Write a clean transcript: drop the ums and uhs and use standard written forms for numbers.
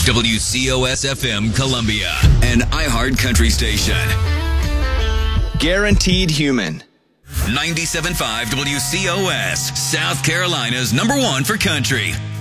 WCOS FM Columbia, an iHeart country station. Guaranteed Human. 97.5 WCOS, South Carolina's #1 for country.